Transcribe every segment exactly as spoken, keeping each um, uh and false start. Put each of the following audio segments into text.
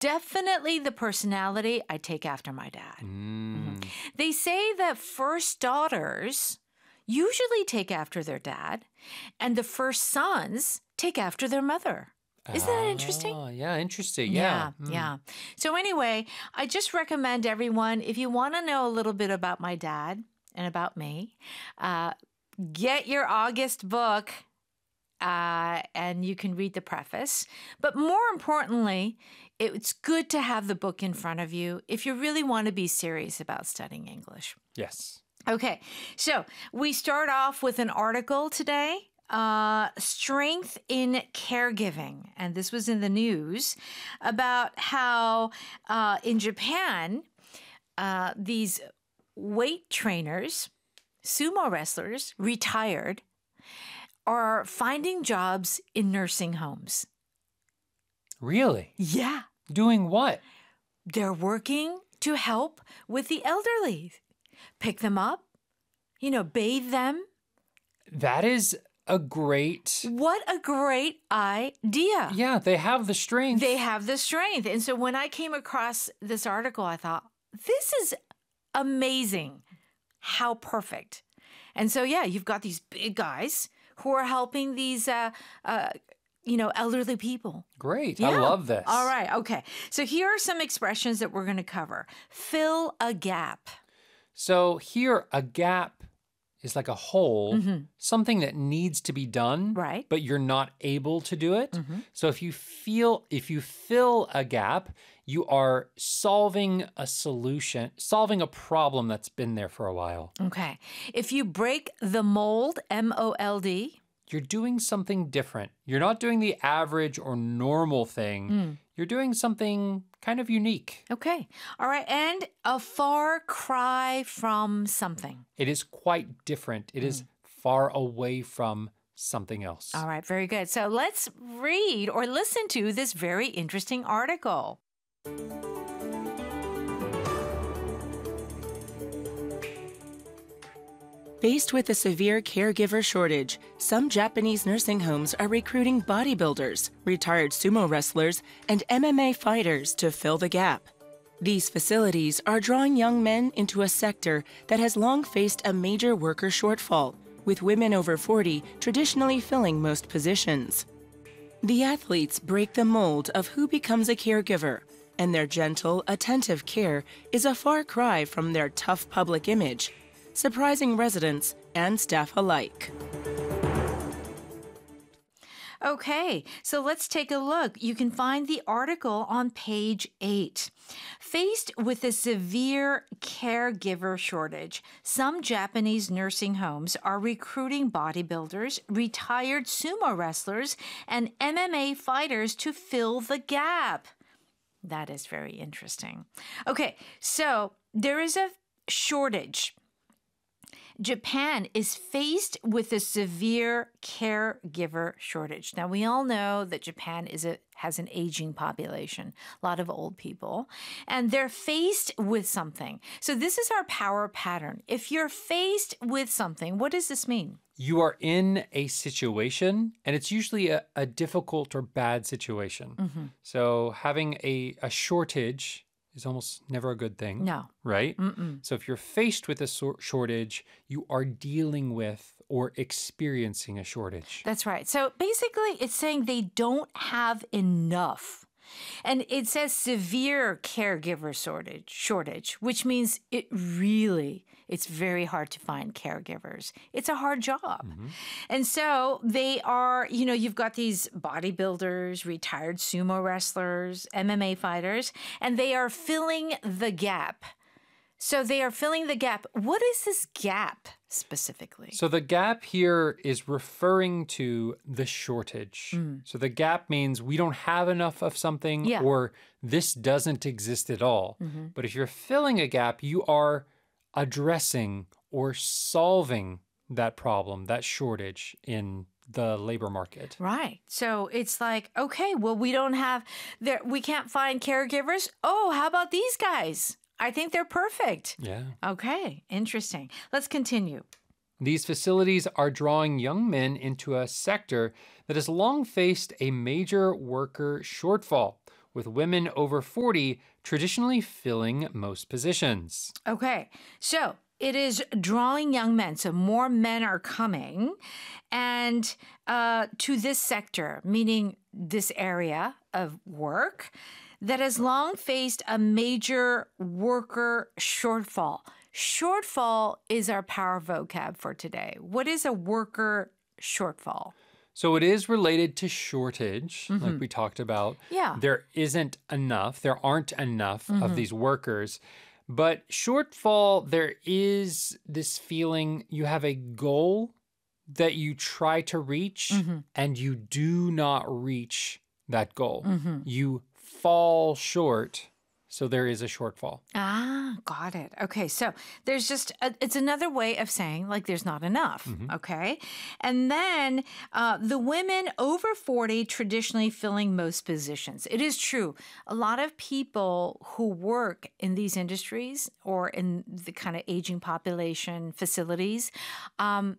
definitely the personality. I take after my dad. Mm. Mm-hmm. They say that first daughters usually take after their dad, and the first sons take after their mother. Isn't that interesting? Oh, yeah, interesting. Yeah. Yeah, mm. yeah. So anyway, I just recommend everyone, if you want to know a little bit about my dad and about me, uh, get your August book, uh, and you can read the preface. But more importantly, it's good to have the book in front of you if you really want to be serious about studying English. Yes. Okay, so we start off with an article today, uh, Strength in Caregiving. And this was in the news about how uh, in Japan, uh, these weight trainers, sumo wrestlers, retired, are finding jobs in nursing homes. Really? Yeah. Doing what? They're working to help with the elderly. Pick them up, you know, bathe them. That is a great... What a great idea. Yeah, they have the strength. They have the strength. And so when I came across this article, I thought, this is amazing. How perfect. And so, yeah, you've got these big guys who are helping these, uh, uh, you know, elderly people. Great. Yeah. I love this. All right. Okay. So here are some expressions that we're going to cover. Fill a gap. So here, a gap is like a hole, Mm-hmm. something that needs to be done, Right. but you're not able to do it. Mm-hmm. So if you feel, if you fill a gap, you are solving a solution, solving a problem that's been there for a while. Okay. If you break the mold, M O L D. You're doing something different. You're not doing the average or normal thing. Mm. You're doing something kind of unique. Okay. All right. And a far cry from something. It is quite different. It mm. is far away from something else. All right. Very good. So let's read or listen to this very interesting article. Faced with a severe caregiver shortage, some Japanese nursing homes are recruiting bodybuilders, retired sumo wrestlers, and M M A fighters to fill the gap. These facilities are drawing young men into a sector that has long faced a major worker shortfall, with women over forty traditionally filling most positions. The athletes break the mold of who becomes a caregiver, and their gentle, attentive care is a far cry from their tough public image, surprising residents and staff alike. Okay, so let's take a look. You can find the article on page eight. Faced with a severe caregiver shortage, some Japanese nursing homes are recruiting bodybuilders, retired sumo wrestlers, and M M A fighters to fill the gap. That is very interesting. Okay, so there is a shortage. Japan is faced with a severe caregiver shortage. Now, we all know that Japan is a, has an aging population, a lot of old people, and they're faced with something. So this is our power pattern. If you're faced with something, what does this mean? You are in a situation, and it's usually a, a difficult or bad situation. Mm-hmm. So having a, a shortage is almost never a good thing. No. Right? Mm-mm. So if you're faced with a so- shortage, you are dealing with or experiencing a shortage. That's right. So basically, it's saying they don't have enough. And it says severe caregiver shortage, shortage, which means it really, it's very hard to find caregivers. It's a hard job. Mm-hmm. And so they are, you know, you've got these bodybuilders, retired sumo wrestlers, M M A fighters, and they are filling the gap. So they are filling the gap. What is this gap specifically? So the gap here is referring to the shortage. Mm. So the gap means we don't have enough of something yeah. or this doesn't exist at all. Mm-hmm. But if you're filling a gap, you are addressing or solving that problem, that shortage in the labor market. Right. So it's like, okay, well, we don't have, there, we can't find caregivers. Oh, how about these guys? I think they're perfect. Yeah. Okay, interesting. Let's continue. These facilities are drawing young men into a sector that has long faced a major worker shortfall, with women over forty traditionally filling most positions. Okay, so it is drawing young men, so more men are coming, and uh, to this sector, meaning this area of work, that has long faced a major worker shortfall. Shortfall is our power vocab for today. What is a worker shortfall? So it is related to shortage, mm-hmm. like we talked about. Yeah. There isn't enough, there aren't enough mm-hmm. of these workers. But shortfall, there is this feeling you have a goal that you try to reach mm-hmm. and you do not reach that goal. Mm-hmm. You fall short. So there is a shortfall. Ah, got it. Okay, so there's just, a, it's another way of saying like there's not enough, mm-hmm. okay? And then uh, the women over forty traditionally filling most positions. It is true. A lot of people who work in these industries or in the kind of aging population facilities, um,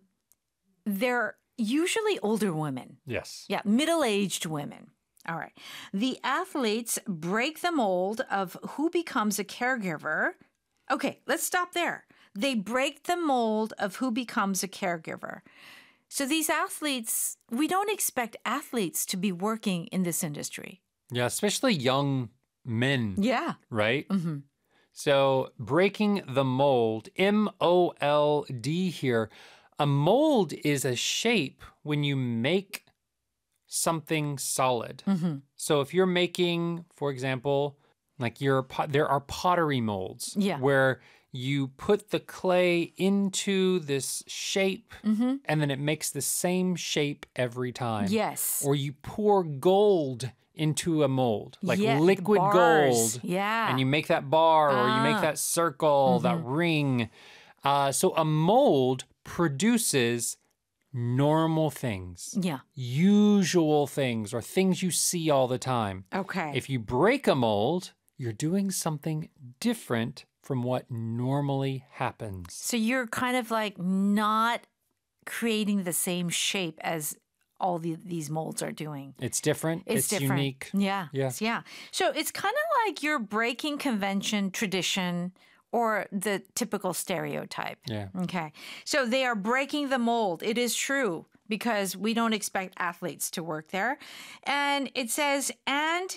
they're usually older women. Yes. Yeah, middle-aged women. All right. The athletes break the mold of who becomes a caregiver. Okay, let's stop there. They break the mold of who becomes a caregiver. So these athletes, we don't expect athletes to be working in this industry. Yeah, especially young men. Yeah. Right? Mm-hmm. So breaking the mold, M O L D here. A mold is a shape when you make something solid. Mm-hmm. So if you're making, for example, like your there are pottery molds yeah. where you put the clay into this shape mm-hmm. and then it makes the same shape every time. Yes. Or you pour gold into a mold, like yeah, liquid gold. Yeah. And you make that bar ah. or you make that circle, mm-hmm. that ring. Uh, so a mold produces normal things. Yeah. Usual things or things you see all the time. Okay. If you break a mold, you're doing something different from what normally happens. So you're kind of like not creating the same shape as all the, these molds are doing. It's different. It's, it's different. unique. Yeah. Yeah. Yeah. So it's kind of like you're breaking convention, tradition, or the typical stereotype. Yeah. Okay. So they are breaking the mold. It is true because we don't expect athletes to work there. And it says, and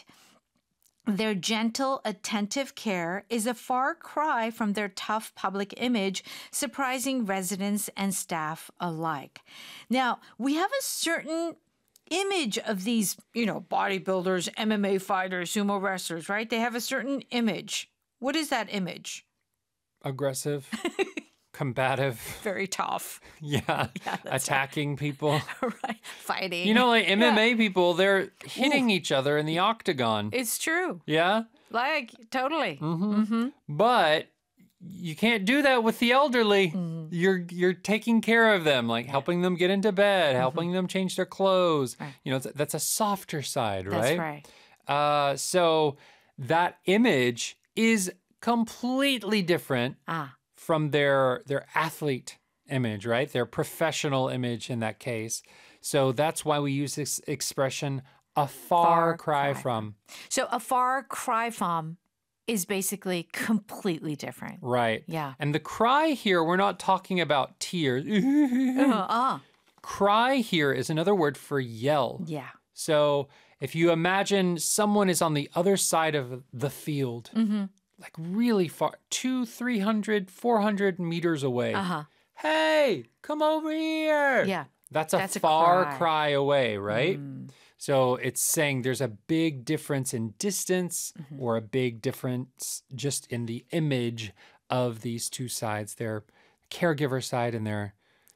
their gentle, attentive care is a far cry from their tough public image, surprising residents and staff alike. Now, we have a certain image of these, you know, bodybuilders, M M A fighters, sumo wrestlers, right? They have a certain image. What is that image? Aggressive, combative. Very tough. Yeah, yeah attacking right. people. Right, fighting. You know, like M M A yeah. people, they're hitting Ooh. each other in the octagon. It's true. Yeah? Like, totally. Mm-hmm. Mm-hmm. But you can't do that with the elderly. Mm-hmm. You're you're taking care of them, like helping them get into bed, mm-hmm. helping them change their clothes. Right. You know, that's a softer side, right? That's right. Uh, so that image is completely different ah. from their their athlete image, right? Their professional image in that case. So that's why we use this expression, a far, far cry, cry from. So a far cry from is basically completely different. Right. Yeah. And the cry here, we're not talking about tears. uh, uh. Cry here is another word for yell. Yeah. So if you imagine someone is on the other side of the field, mm-hmm. like really far, two, three hundred, four hundred meters away. Uh-huh. Hey, come over here. Yeah. That's a That's far a cry. cry away, right? Mm. So it's saying there's a big difference in distance mm-hmm. or a big difference just in the image of these two sides, their caregiver side and their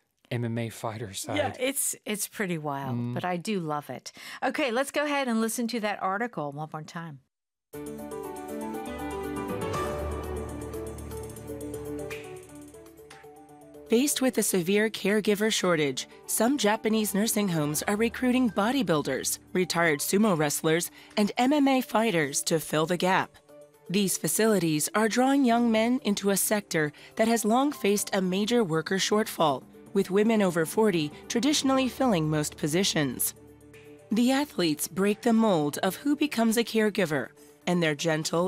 M M A fighter side. Yeah, it's it's pretty wild, Mm. but I do love it. Okay, let's go ahead and listen to that article one more time. Faced with a severe caregiver shortage, some Japanese nursing homes are recruiting bodybuilders, retired sumo wrestlers, and M M A fighters to fill the gap. These facilities are drawing young men into a sector that has long faced a major worker shortfall, with women over forty traditionally filling most positions. The athletes break the mold of who becomes a caregiver, and their gentle